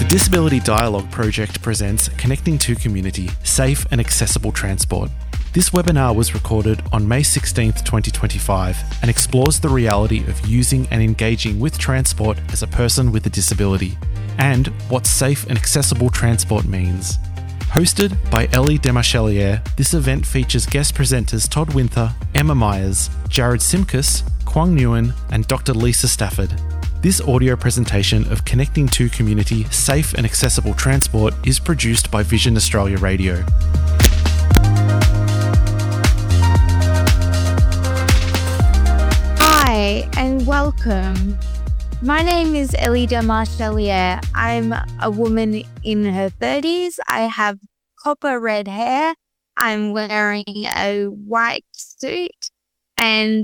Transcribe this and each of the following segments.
Disability Dialogue Project presents Connecting to Community, Safe and Accessible Transport. This webinar was recorded on May 16th, 2025 and explores the reality of using and engaging with transport as a person with a disability and what safe and accessible transport means. Hosted by Ellie Demarchelier, this event features guest presenters Todd Winther, Emma Myers, Jared Simkus, Kwang Nguyen and Dr. Lisa Stafford. This audio presentation of Connecting to Community, Safe and Accessible Transport is produced by Vision Australia Radio. Hi and welcome. My name is Ellie Demarchelier. I'm a woman in her 30s. I have copper red hair. I'm wearing a white suit and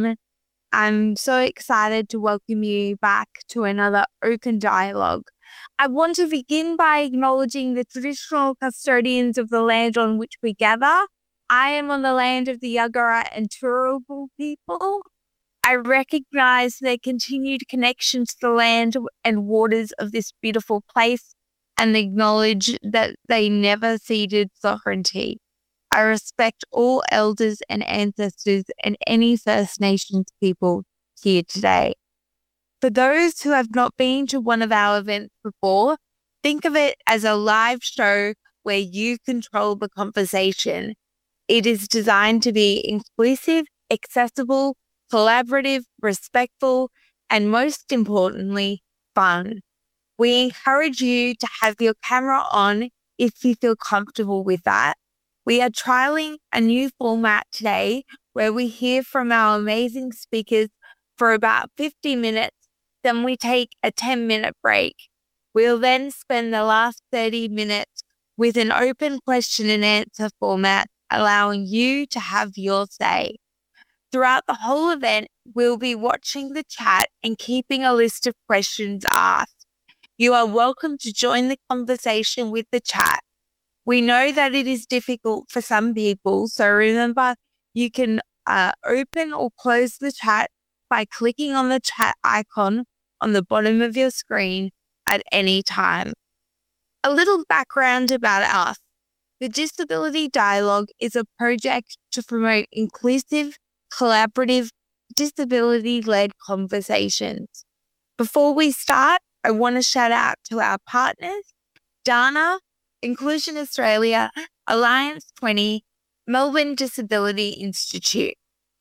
I'm so excited to welcome you back to another open dialogue. I want to begin by acknowledging the traditional custodians of the land on which we gather. I am on the land of the Yagara and Turrbal people. I recognize their continued connection to the land and waters of this beautiful place and acknowledge that they never ceded sovereignty. I respect all elders and ancestors and any First Nations people here today. For those who have not been to one of our events before, think of it as a live show where you control the conversation. It is designed to be inclusive, accessible, collaborative, respectful, and most importantly, fun. We encourage you to have your camera on if you feel comfortable with that. We are trialing a new format today where we hear from our amazing speakers for about 50 minutes, then we take a 10-minute break. We'll then spend the last 30 minutes with an open question and answer format, allowing you to have your say. Throughout the whole event, we'll be watching the chat and keeping a list of questions asked. You are welcome to join the conversation with the chat. We know that it is difficult for some people, so remember you can open or close the chat by clicking on the chat icon on the bottom of your screen at any time. A little background about us. The Disability Dialogue is a project to promote inclusive, collaborative, disability-led conversations. Before we start, I want to shout out to our partners, Dana, Inclusion Australia, Alliance 20, Melbourne Disability Institute.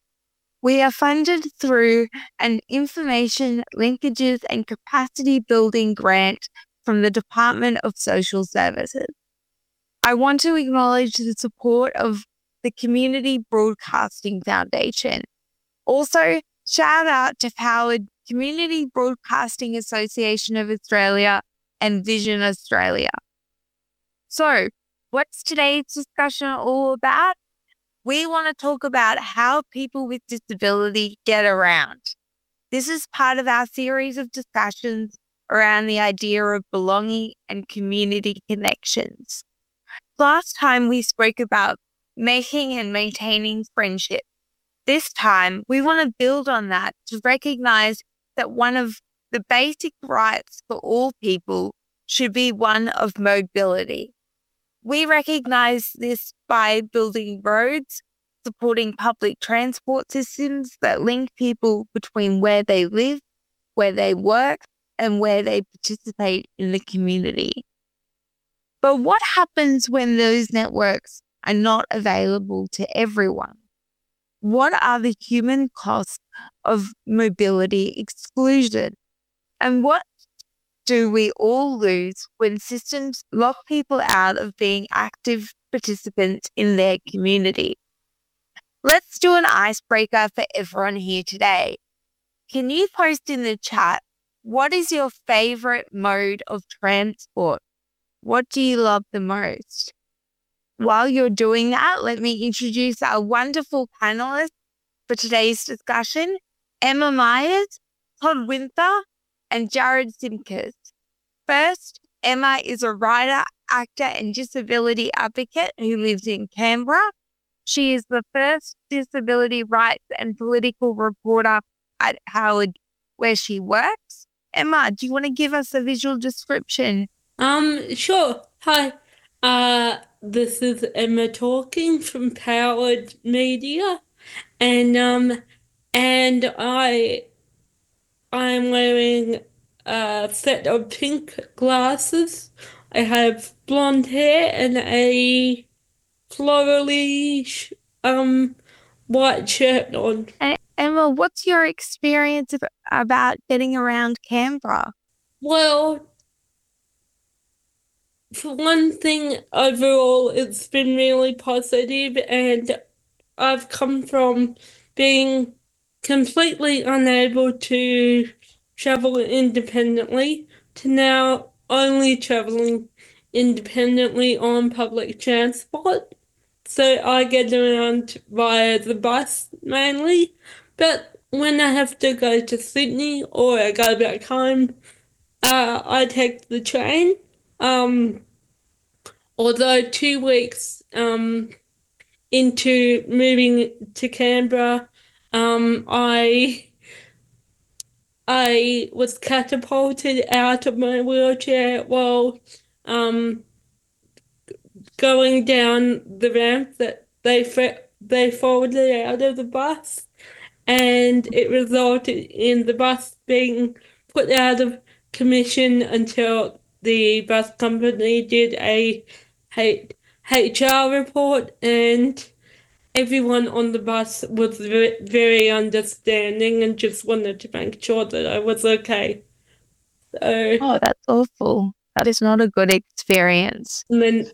We are funded through an Information, Linkages and Capacity Building grant from the Department of Social Services. I want to acknowledge the support of the Community Broadcasting Foundation. Also, shout out to Howard Community Broadcasting Association of Australia and Vision Australia. So, what's today's discussion all about? We want to talk about how people with disability get around. This is part of our series of discussions around the idea of belonging and community connections. Last time we spoke about making and maintaining friendship. This time, we want to build on that to recognize that one of the basic rights for all people should be one of mobility. We recognize this by building roads, supporting public transport systems that link people between where they live, where they work, and where they participate in the community. But what happens when those networks are not available to everyone? What are the human costs of mobility exclusion? And what do we all lose when systems lock people out of being active participants in their community? Let's do an icebreaker for everyone here today. Can you post in the chat, what is your favorite mode of transport? What do you love the most? While you're doing that, let me introduce our wonderful panelists for today's discussion, Emma Myers, Todd Winther, and Jared Simkus. First, Emma is a writer, actor, and disability advocate who lives in Canberra. She is the first disability rights and political reporter at Howard, where she works. Emma, do you want to give us a visual description Sure. Hi. This is Emma talking from Powered Media, and I'm wearing a set of pink glasses. I have blonde hair and a florally white shirt on. And Emma, what's your experience about getting around Canberra? Well, for one thing, overall, it's been really positive, and I've come from being completely unable to travel independently to now only traveling independently on public transport. So I get around via the bus mainly, but when I have to go to Sydney or I go back home, I take the train. Um, Although 2 weeks into moving to Canberra, I was catapulted out of my wheelchair while um, going down the ramp that they folded out of the bus, and it resulted in the bus being put out of commission until the bus company did a HR report, and everyone on the bus was very understanding and just wanted to make sure that I was okay. So, Oh, that's awful. That is not a good experience. and then,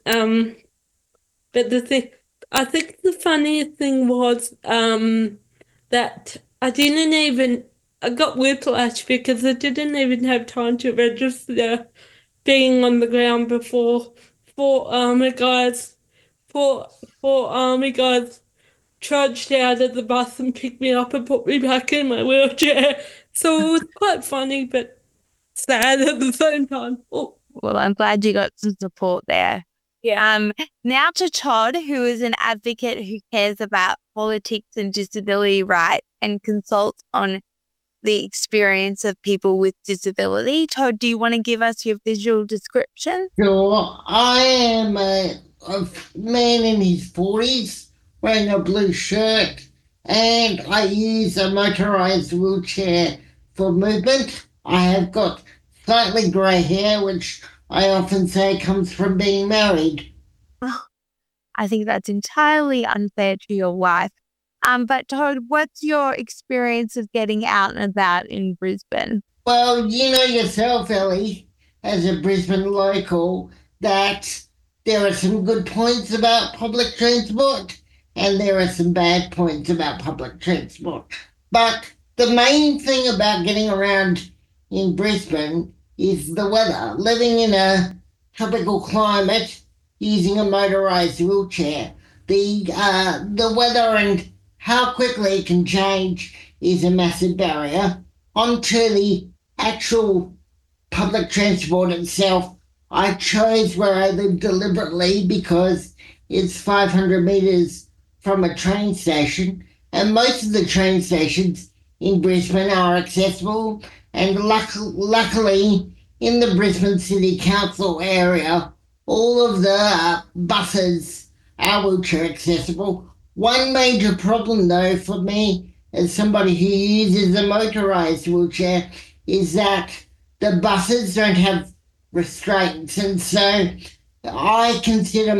but I think the funniest thing was, that I got whiplash because I didn't even have time to register being on the ground before four army guys, four army guys trudged out of the bus and picked me up and put me back in my wheelchair. So it was quite funny, but sad at the same time. Oh. Well, I'm glad you got some support there. Yeah. Now to Todd, who is an advocate who cares about politics and disability rights and consults on the experience of people with disability. Todd, do you want to give us your visual description? Sure. I am a man in his 40s wearing a blue shirt, and I use a motorised wheelchair for movement. I have got slightly grey hair, which I often say comes from being married. I think that's entirely unfair to your wife. But Todd, what's your experience of getting out and about in Brisbane? Well, you know yourself, Ellie, as a Brisbane local, that there are some good points about public transport and there are some bad points about public transport. But the main thing about getting around in Brisbane is the weather. Living in a tropical climate using a motorised wheelchair, the weather and how quickly it can change is a massive barrier. Onto the actual public transport itself, I chose where I live deliberately because it's 500 metres from a train station, and most of the train stations in Brisbane are accessible, and luckily in the Brisbane City Council area, all of the buses are wheelchair accessible. One major problem though for me as somebody who uses a motorised wheelchair is that the buses don't have restraints, and so I consider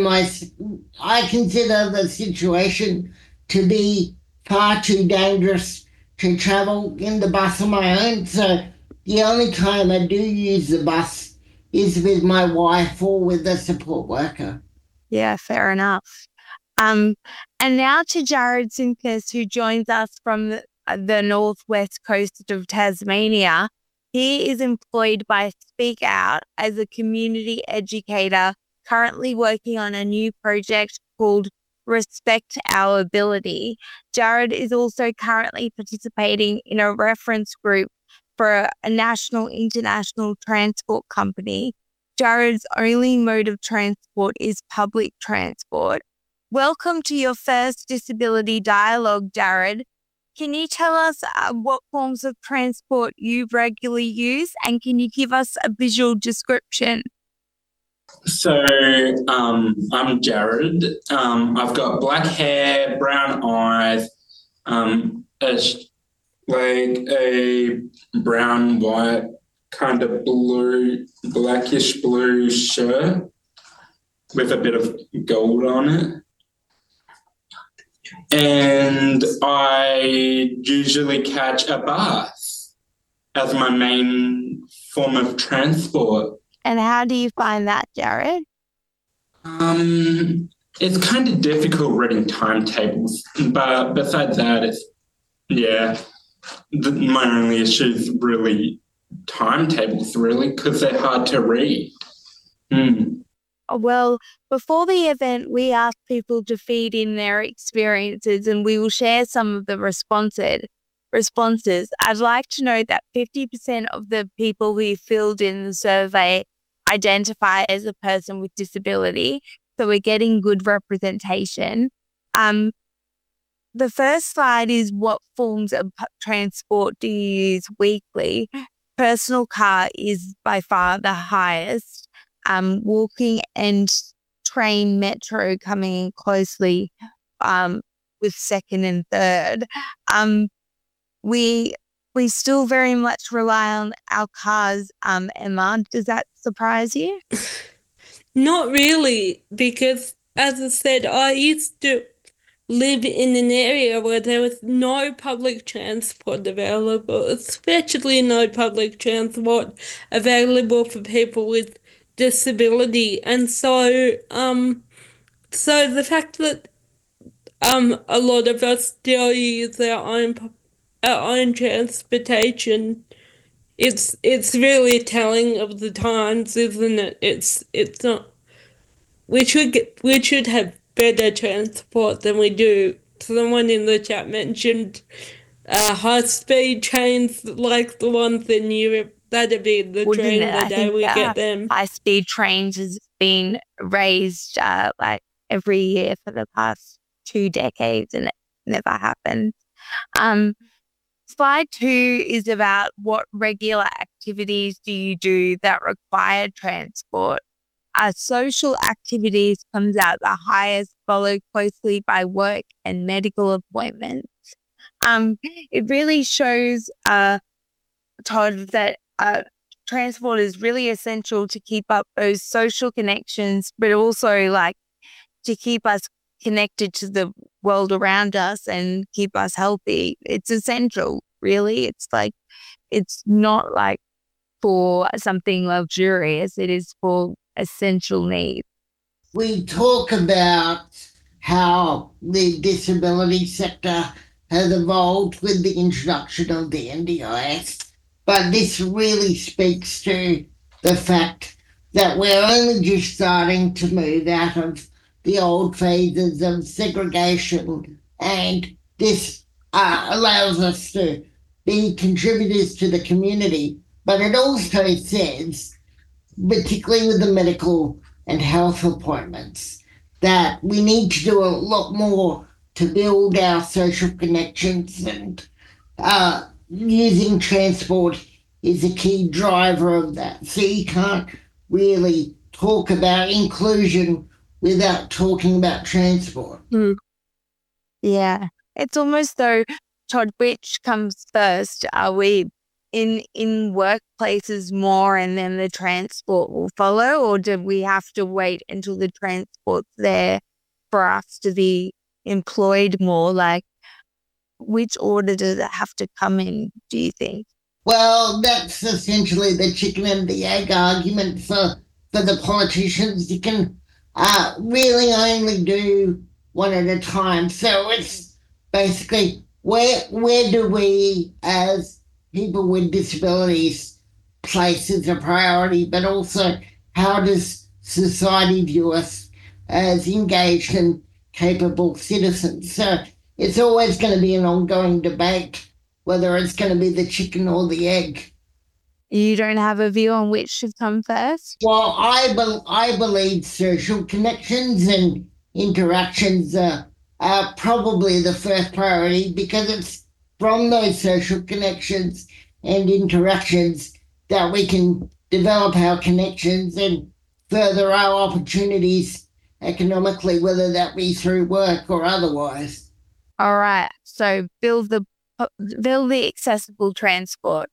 the situation to be far too dangerous to travel in the bus on my own. So the only time I do use the bus is with my wife or with a support worker. Yeah, fair enough. And now to Jared Simkus, who joins us from the northwest coast of Tasmania. He is employed by Speak Out as a community educator, currently working on a new project called Respect Our Ability. Jared is also currently participating in a reference group for a national international transport company. Jared's only mode of transport is public transport. Welcome to your first Disability Dialogue, Jared. Can you tell us what forms of transport you regularly use, and can you give us a visual description? So, I'm Jared. I've got black hair, brown eyes, like a brown, white, kind of blue, blackish blue shirt with a bit of gold on it. And I usually catch a bus as my main form of transport. And how do you find that, Jared? It's kind of difficult reading timetables, but besides that, my only issue is really timetables, really, because they're hard to read. Well, before the event, we asked people to feed in their experiences, and we will share some of the responses. I'd like to know that 50% of the people who filled in the survey identify as a person with disability. So we're getting good representation. The first slide is what forms of transport do you use weekly? Personal car is by far the highest. Walking and train, metro coming in closely with second and third. We still very much rely on our cars, Emma. Does that surprise you? Not really, because as I said, I used to live in an area where there was no public transport available, especially no public transport available for people with disability. And so the fact that a lot of us still use our own transportation, it's really telling of the times, isn't it? It's not. We should have better transport than we do. Someone in the chat mentioned high-speed trains like the ones in Europe. That'd be the train the day we get them. High-speed trains has been raised like every year for the past 2 decades, and it never happened. Slide 2 is about what regular activities do you do that require transport. Social activities comes out the highest, followed closely by work and medical appointments. It really shows, Todd, that transport is really essential to keep up those social connections, but also like to keep us connected to the world around us and keep us healthy. It's essential, really. It's not like for something luxurious. It is for essential needs. We talk about how the disability sector has evolved with the introduction of the NDIS, but this really speaks to the fact that we're only just starting to move out of the old phases of segregation, and this allows us to be contributors to the community. But it also says, particularly with the medical and health appointments, that we need to do a lot more to build our social connections, and using transport is a key driver of that. So you can't really talk about inclusion without talking about transport. Yeah, it's almost though, Todd, which comes first? Are we in workplaces more and then the transport will follow, or do we have to wait until the transport's there for us to be employed more? Like, which order does it have to come in, do you think? Well, that's essentially the chicken and the egg argument for the politicians. You can really only do one at a time. So it's basically where do we as people with disabilities place as a priority, but also how does society view us as engaged and capable citizens? So it's always going to be an ongoing debate whether it's going to be the chicken or the egg. You don't have a view on which should come first? Well, I believe social connections and interactions are probably the first priority, because it's from those social connections and interactions that we can develop our connections and further our opportunities economically, whether that be through work or otherwise. All right. So build the accessible transport.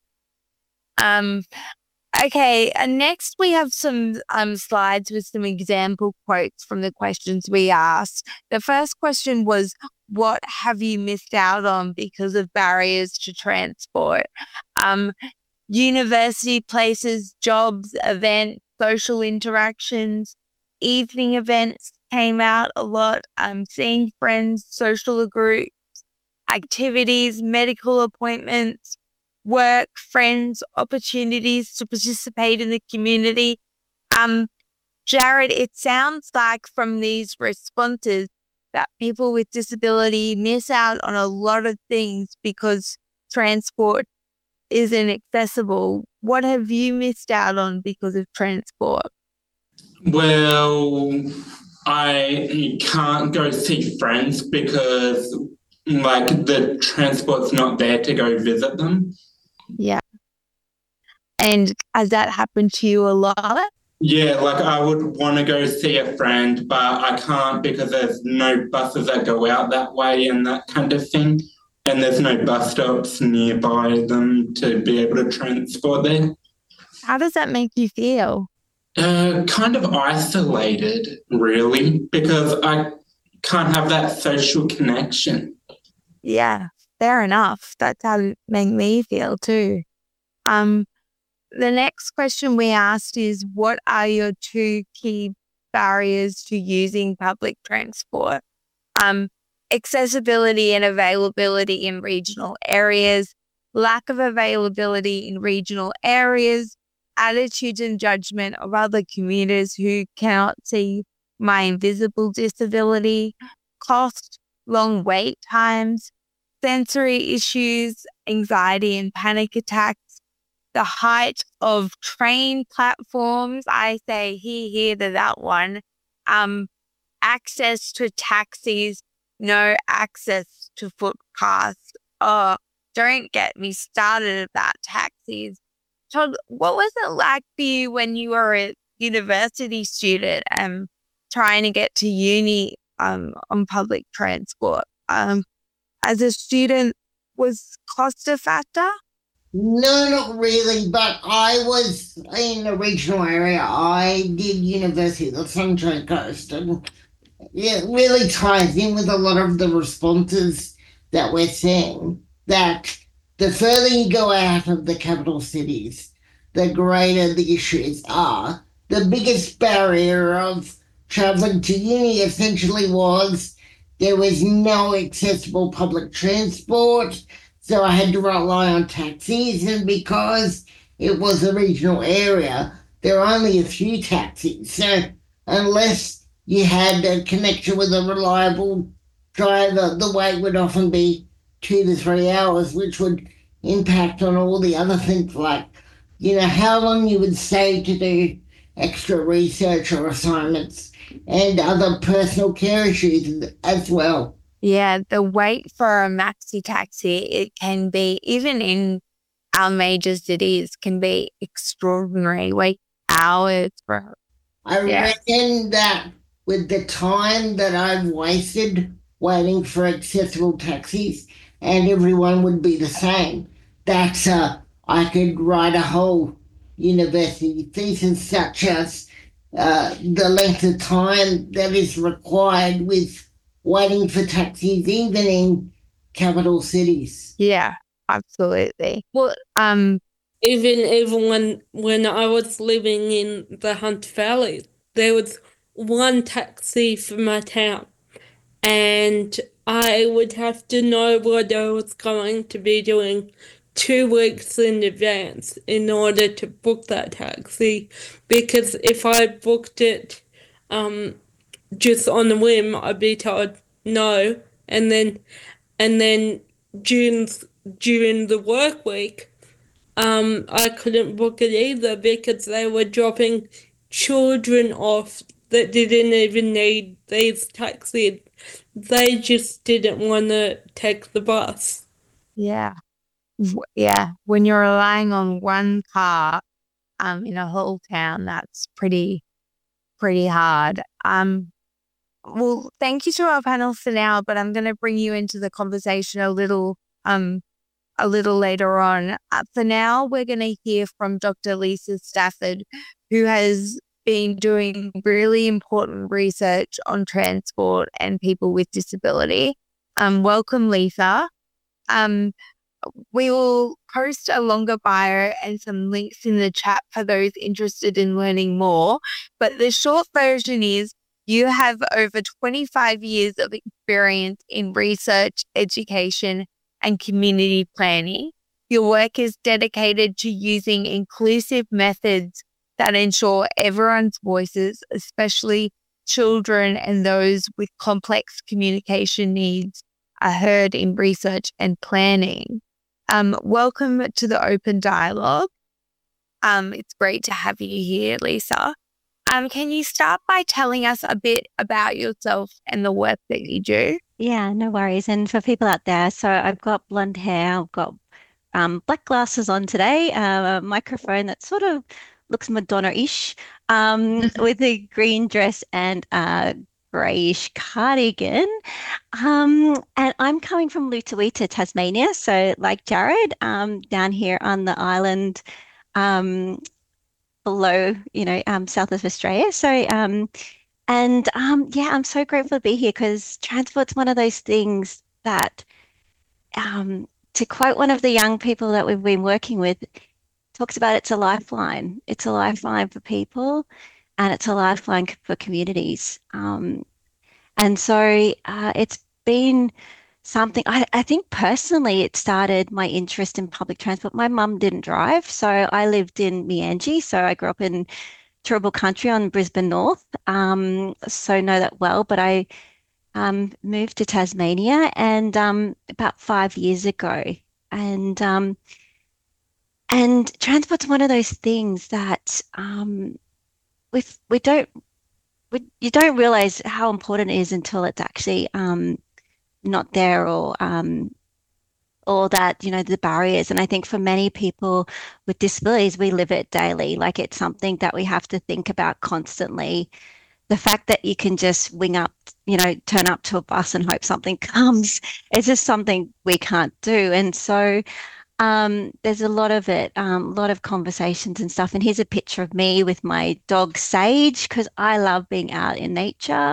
Okay, and next we have some slides with some example quotes from the questions we asked. The first question was, what have you missed out on because of barriers to transport? University places, jobs, events, social interactions, evening events came out a lot, seeing friends, social groups, activities, medical appointments, work, friends, opportunities to participate in the community. Jared, it sounds like from these responses that people with disability miss out on a lot of things because transport isn't accessible. What have you missed out on because of transport? Well, I can't go see friends because the transport's not there to go visit them. Yeah. And has that happened to you a lot? Yeah, I would want to go see a friend, but I can't because there's no buses that go out that way and that kind of thing. And there's no bus stops nearby them to be able to transport there. How does that make you feel? Kind of isolated, really, because I can't have that social connection. Yeah, fair enough. That's how it made me feel too. The next question we asked is, what are your two key barriers to using public transport? Accessibility and availability in regional areas, lack of availability in regional areas, attitudes and judgment of other commuters who cannot see my invisible disability, cost, long wait times, sensory issues, anxiety and panic attacks, the height of train platforms. I say here to that one. Access to taxis, no access to footpaths. Oh, don't get me started about taxis. Todd, what was it like for you when you were a university student and trying to get to uni on public transport? As a student, was cost a factor? No, not really, but I was in a regional area. I did university at the Sunshine Coast, and it really ties in with a lot of the responses that we're seeing, that the further you go out of the capital cities, the greater the issues are. The biggest barrier of travelling to uni essentially was there was no accessible public transport, so I had to rely on taxis, and because it was a regional area, there were only a few taxis. So unless you had a connection with a reliable driver, the wait would often be 2 to 3 hours, which would impact on all the other things like, how long you would stay to do extra research or assignments and other personal care issues as well. Yeah, the wait for a maxi taxi, it can be, even in our major cities, can be extraordinary. Wait hours for. I reckon that with the time that I've wasted waiting for accessible taxis, and everyone would be the same, that I could write a whole university thesis, such as the length of time that is required with waiting for taxis, even in capital cities. Yeah, absolutely. Well, even when I was living in the Hunt Valley, there was one taxi for my town, and I would have to know what I was going to be doing 2 weeks in advance in order to book that taxi, because if I booked it just on a whim, I'd be told no, and then during the work week, I couldn't book it either because they were dropping children off that didn't even need these taxis. They just didn't want to take the bus. Yeah. Yeah. When you're relying on one car in a whole town, that's pretty pretty hard. Well, thank you to our panel for now, but I'm going to bring you into the conversation a little later on. For now, we're going to hear from Dr. Lisa Stafford, who has been doing really important research on transport and people with disability. Welcome, Lisa. We will post a longer bio and some links in the chat for those interested in learning more. But the short version is you have over 25 years of experience in research, education, and community planning. Your work is dedicated to using inclusive methods that ensure everyone's voices, especially children and those with complex communication needs, are heard in research and planning. Welcome to the Open Dialogue. It's great to have you here, Lisa. Can you start by telling us a bit about yourself and the work that you do? Yeah, no worries. And for people out there, so I've got blonde hair, I've got black glasses on today, a microphone that sort of looks Madonna-ish, with a green dress and a grayish cardigan. And I'm coming from Lutawita, Tasmania. So like Jared, down here on the island, below, south of Australia. So, yeah, I'm so grateful to be here because transport's one of those things that, to quote one of the young people that we've been working with, talks about it's a lifeline. It's a lifeline for people and it's a lifeline for communities. And so it's been something, I think personally, it started my interest in public transport. My mum didn't drive, so I lived in Meangie. So I grew up in Turrbal Country on Brisbane North, so know that well. But I moved to Tasmania and about 5 years ago. And transport's one of those things that you don't realize how important it is until it's actually not there, or that, the barriers. And I think for many people with disabilities, we live it daily. Like it's something that we have to think about constantly. The fact that you can just wing up, turn up to a bus and hope something comes, it's just something we can't do. And so there's a lot of it, a lot of conversations and stuff. And here's a picture of me with my dog Sage, because I love being out in nature.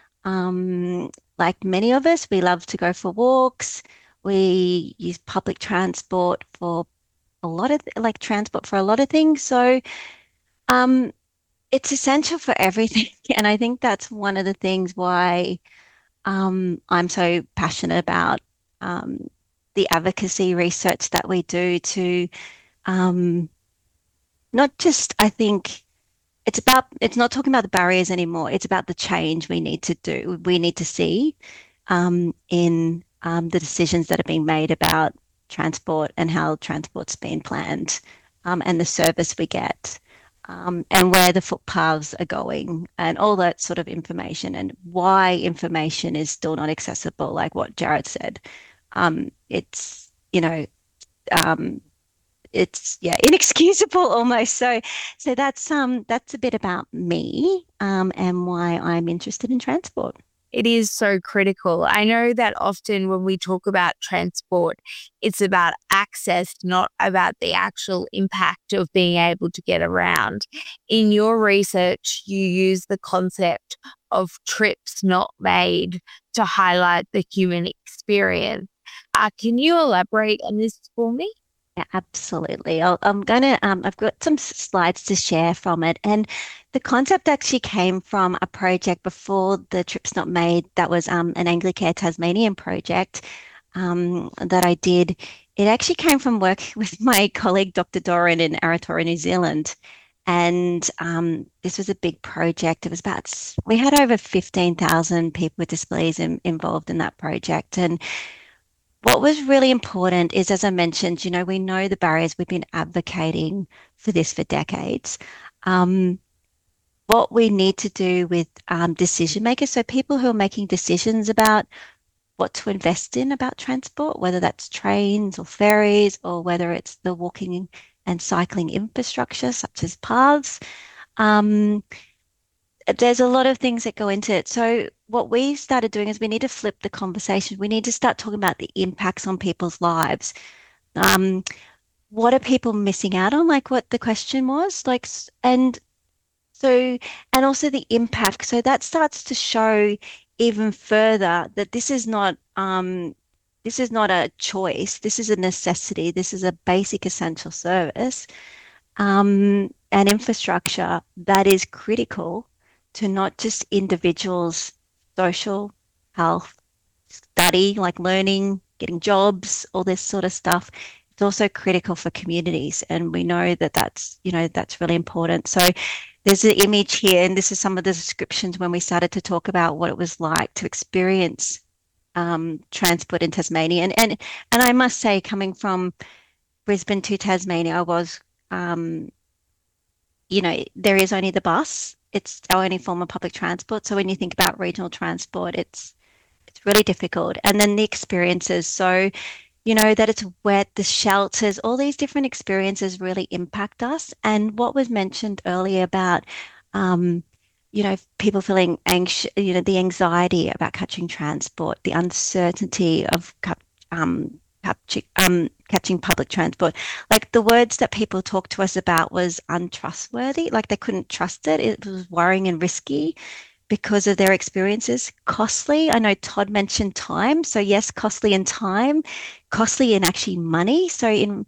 Like many of us, we love to go for walks. We use public transport for a lot of things. So it's essential for everything. And I think that's one of the things why I'm so passionate about the advocacy research that we do to not just, I think, it's not talking about the barriers anymore. It's about the change we need to see in the decisions that are being made about transport and how transport's been planned, and the service we get, and where the footpaths are going and all that sort of information, and why information is still not accessible, like what Jared said. It's inexcusable almost. So that's a bit about me, and why I'm interested in transport. It is so critical. I know that often when we talk about transport, it's about access, not about the actual impact of being able to get around. In your research, you use the concept of trips not made to highlight the human experience. Can you elaborate on this for me? Yeah, absolutely. I've got some slides to share from it. And the concept actually came from a project before the Trips Not Made. That was an Anglicare Tasmanian project that I did. It actually came from work with my colleague, Dr. Doran, in Aratora, New Zealand. And this was a big project. We had over 15,000 people with disabilities involved in that project. And what was really important is, as I mentioned, we know the barriers. We've been advocating for this for decades. What we need to do with decision makers, so people who are making decisions about what to invest in about transport, whether that's trains or ferries, or whether it's the walking and cycling infrastructure, such as paths. there's a lot of things that go into it. So what we started doing is we need to flip the conversation. We need to start talking about the impacts on people's lives. Um, what are people missing out on? Like what the question was, like, and so, and also the impact. So that starts to show even further that this is not a choice. This is a necessity. This is a basic essential service, and infrastructure that is critical to not just individuals' social health, study, like learning, getting jobs, all this sort of stuff. It's also critical for communities, and we know that that's really important. So there's an image here, and this is some of the descriptions when we started to talk about what it was like to experience transport in Tasmania. And I must say, coming from Brisbane to Tasmania, I was, there is only the bus. It's our only form of public transport. So when you think about regional transport, it's really difficult. And then the experiences. So, that it's wet, the shelters, all these different experiences really impact us. And what was mentioned earlier about, people feeling anxious, the anxiety about catching transport, the uncertainty of catching public transport. Like the words that people talked to us about was untrustworthy, like they couldn't trust it. It was worrying and risky because of their experiences. Costly. I know Todd mentioned time. So yes, costly in time, costly in actually money. So in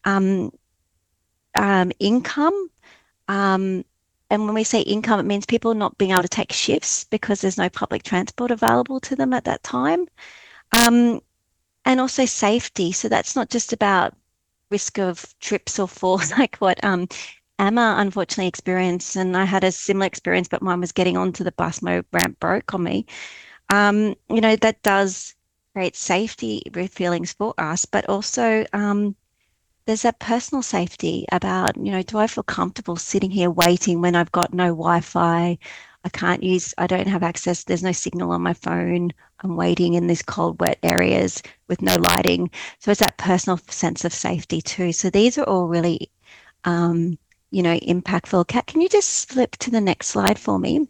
income. And when we say income, it means people not being able to take shifts because there's no public transport available to them at that time. And also safety. So that's not just about risk of trips or falls, like what Emma unfortunately experienced. And I had a similar experience, but mine was getting onto the bus. My ramp broke on me. That does create safety feelings for us, but also there's that personal safety about, do I feel comfortable sitting here waiting when I've got no Wi-Fi? I don't have access. There's no signal on my phone. I'm waiting in these cold, wet areas with no lighting. So it's that personal sense of safety too. So these are all really, impactful. Kat, can you just flip to the next slide for me?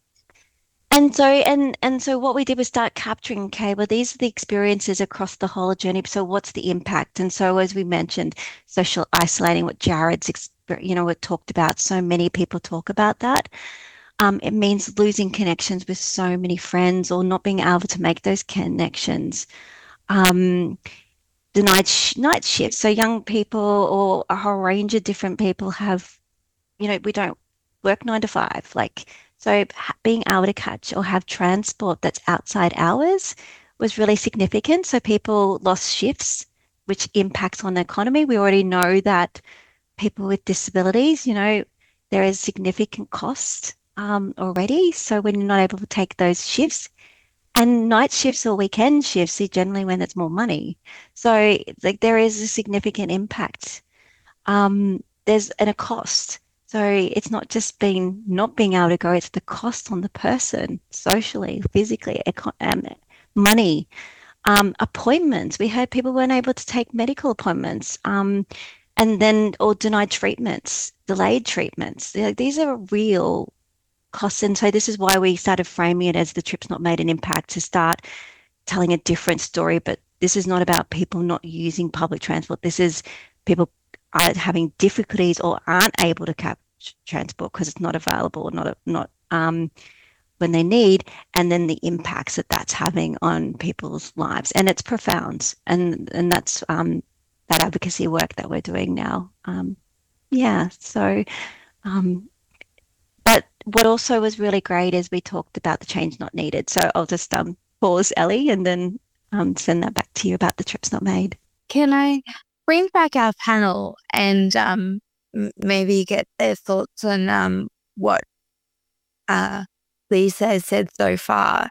And so what we did was start capturing, okay, well, these are the experiences across the whole journey. So what's the impact? And so as we mentioned, social isolating, what Jared's, talked about, so many people talk about that. It means losing connections with so many friends or not being able to make those connections. The night shift. So young people or a whole range of different people have, we don't work 9 to 5. So being able to catch or have transport that's outside hours was really significant. So people lost shifts, which impacts on the economy. We already know that people with disabilities, there is significant cost already. So when you're not able to take those shifts, and night shifts or weekend shifts are generally when there's more money. So there is a significant impact. There's a cost. So it's not just not being able to go, it's the cost on the person, socially, physically, money, appointments. We heard people weren't able to take medical appointments, or denied treatments, delayed treatments. These are real costs. And so this is why we started framing it as the trip's not made an impact, to start telling a different story. But this is not about people not using public transport. This is people are having difficulties or aren't able to catch transport because it's not available or not when they need, and then the impacts that that's having on people's lives. And it's profound. And that's that advocacy work that we're doing now. But what also was really great is we talked about the change not needed. So I'll just pause, Ellie, and then send that back to you about the trips not made. Can I bring back our panel and maybe get their thoughts on what Lisa has said so far?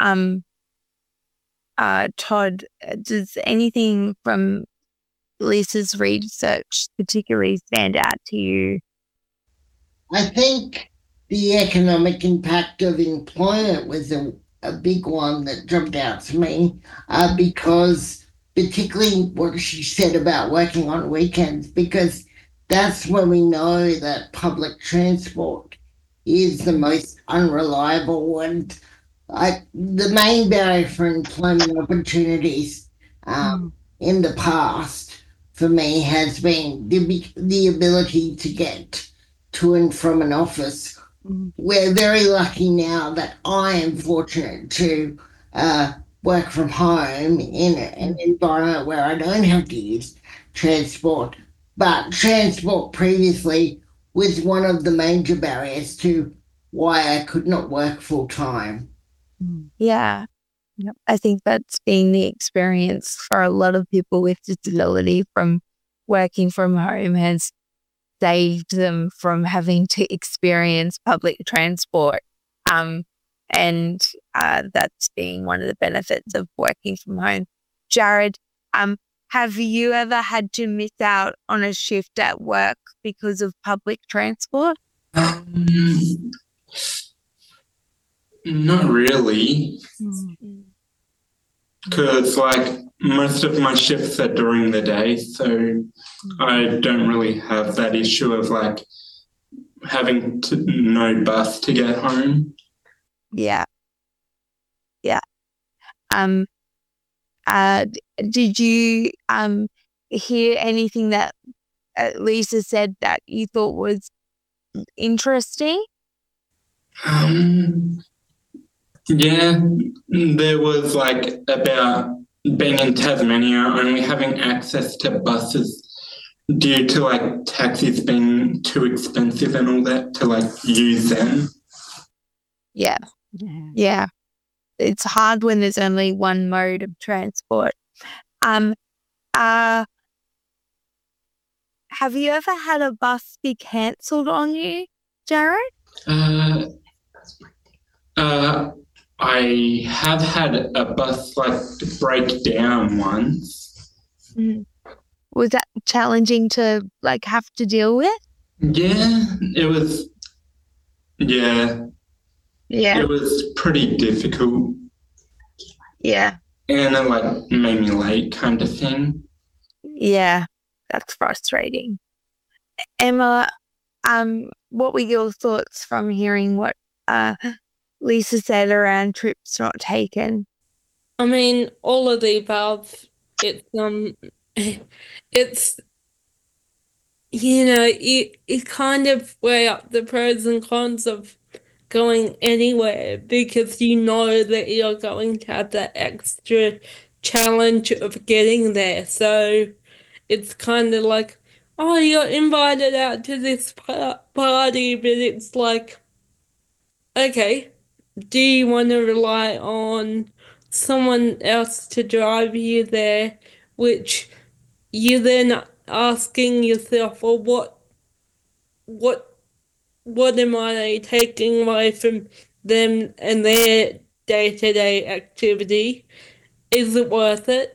Todd, does anything from Lisa's research particularly stand out to you? I think the economic impact of employment was a big one that jumped out to me, because particularly what she said about working on weekends, because that's when we know that public transport is the most unreliable, and the main barrier for employment opportunities in the past for me has been the ability to get to and from an office. We're very lucky now that I am fortunate to work from home in an environment where I don't have to use transport. But transport previously was one of the major barriers to why I could not work full time. Yeah. Yep. I think that's been the experience for a lot of people with disability. From working from home has saved them from having to experience public transport. And that's been one of the benefits of working from home. Jared, have you ever had to miss out on a shift at work because of public transport? Not really, because most of my shifts are during the day, so I don't really have that issue of having no bus to get home. Yeah. Did you hear anything that Lisa said that you thought was interesting? Yeah, there was about being in Tasmania, only having access to buses due to taxis being too expensive and all that to use them. Yeah. It's hard when there's only one mode of transport. Have you ever had a bus be cancelled on you, Jared? I have had a bus break down once. Was that challenging to have to deal with? Yeah, it was. Yeah. It was pretty difficult. Yeah. And it made me late kind of thing. Yeah, that's frustrating. Emma, what were your thoughts from hearing what Lisa said around trips not taken? I mean, all of the above. It's you kind of weigh up the pros and cons of going anywhere, because you know that you're going to have that extra challenge of getting there. So it's kind of oh, you're invited out to this party, but it's okay, do you want to rely on someone else to drive you there, which you then asking yourself, well, what am I taking away from them and their day-to-day activity? Is it worth it?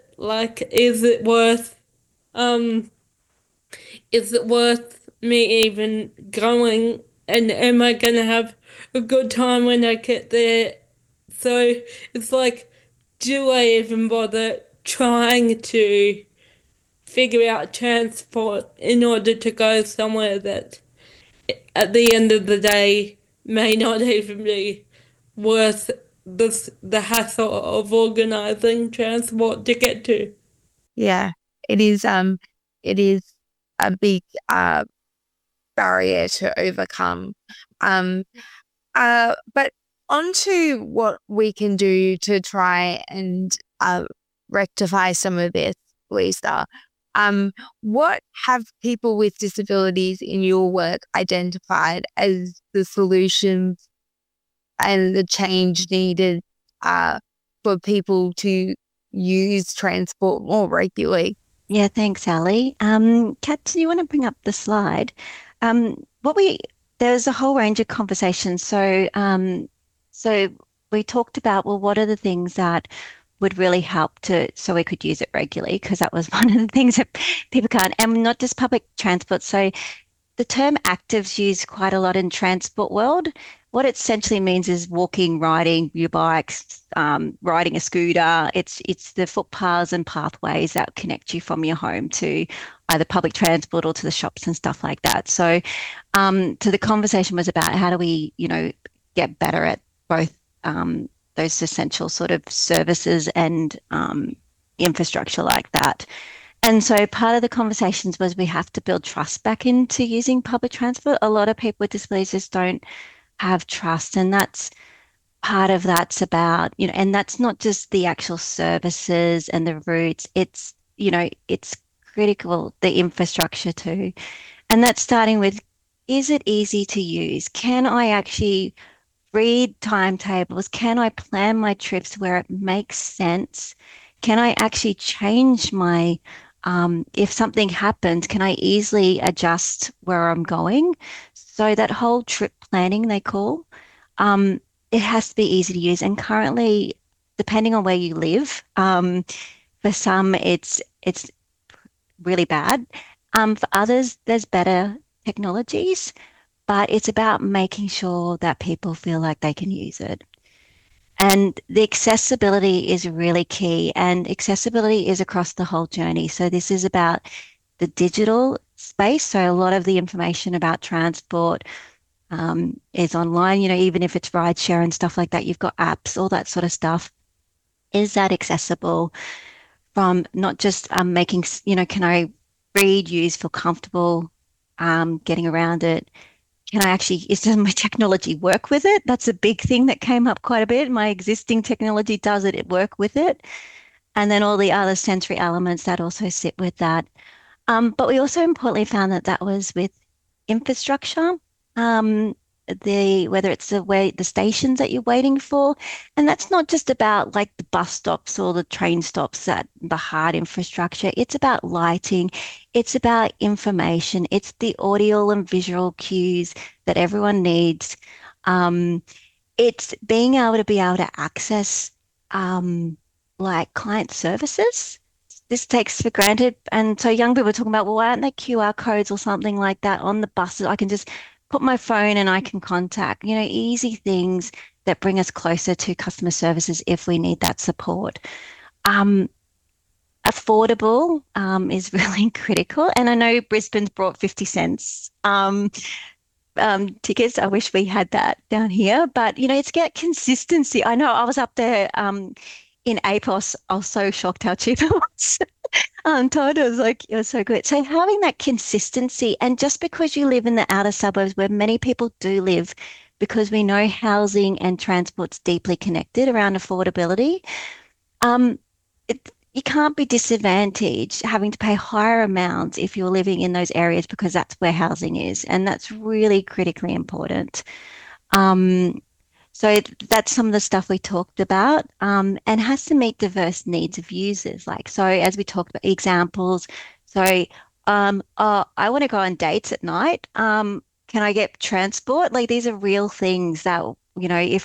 Is it worth me even going? And am I going to have a good time when I get there? So it's do I even bother trying to figure out transport in order to go somewhere that at the end of the day may not even be worth the hassle of organising transport to get to? Yeah, it is a big barrier to overcome. But onto what we can do to try and rectify some of this, Lisa. What have people with disabilities in your work identified as the solutions and the change needed for people to use transport more regularly? Yeah, thanks, Ali. Kat, do you want to bring up the slide? There's a whole range of conversations. So we talked about, well, what are the things that would really help so we could use it regularly, because that was one of the things that people can't, and not just public transport. So the term active's used quite a lot in transport world. what it essentially means is walking, riding your bikes, riding a scooter. It's the footpaths and pathways that connect you from your home to either public transport or to the shops and stuff like that. So the conversation was about how do we, get better at both those essential sort of services and infrastructure like that. And so part of the conversations was we have to build trust back into using public transport. A lot of people with disabilities just don't have trust, and that's part of that's about, and that's not just the actual services and the routes. It's, it's critical, the infrastructure too. And that's starting with, is it easy to use? Can I actually read timetables? Can I plan my trips where it makes sense? Can I actually change my if something happens, can I easily adjust where I'm going? So that whole trip planning they call, it has to be easy to use. And currently, depending on where you live, for some it's really bad. For others, there's better technologies, but it's about making sure that people feel like they can use it. And the accessibility is really key, and accessibility is across the whole journey. So this is about the digital space. So a lot of the information about transport is online, even if it's rideshare and stuff like that, you've got apps, all that sort of stuff. Is that accessible from not just making, can I read, use, feel comfortable getting around it? Does my technology work with it? That's a big thing that came up quite a bit. My existing technology, does it work with it? And then all the other sensory elements that also sit with that. But we also importantly found that was with infrastructure, whether it's the stations that you're waiting for. And that's not just about like the bus stops or the train stops, that the hard infrastructure. It's about lighting. It's about information. It's the audio and visual cues that everyone needs. It's being able to access like client services. This takes for granted. And so young people are talking about, well, why aren't there QR codes or something like that on the buses? I can just put my phone and I can contact, easy things that bring us closer to customer services if we need that support. Affordable is really critical. And I know Brisbane's brought 50 cents tickets. I wish we had that down here, but it's get consistency. I know I was up there in APOS. I was so shocked how cheap it was. Todd, it was so good. So having that consistency, and just because you live in the outer suburbs where many people do live, because we know housing and transport's deeply connected around affordability, you can't be disadvantaged having to pay higher amounts if you're living in those areas, because that's where housing is, and that's really critically important. So that's some of the stuff we talked about, and has to meet diverse needs of users. So as we talked about examples, I want to go on dates at night. Can I get transport? These are real things that, if